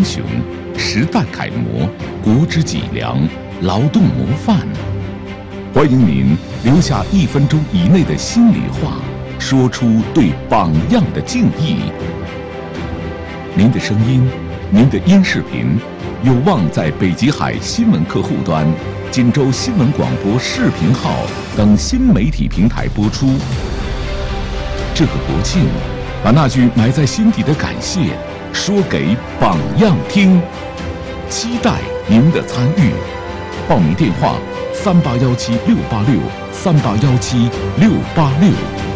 雄，时代楷模，国之脊梁，劳动模范。欢迎您留下1分钟以内的心里话，说出对榜样的敬意。您的声音，您的音视频，有望在北极海新闻客户端、锦州新闻广播视频号等新媒体平台播出。这个国庆，把那句埋在心底的感谢说给榜样听，期待您的参与。报名电话：3817-686，3817-686。